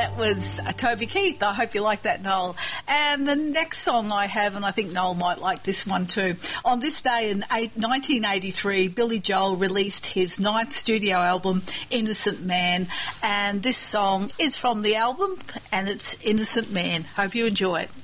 That was Toby Keith. I hope you like that, Noel. And the next song I have, and I think Noel might like this one too. On this day in 1983, Billy Joel released his 9th studio album, Innocent Man. And this song is from the album, and it's Innocent Man. Hope you enjoy it.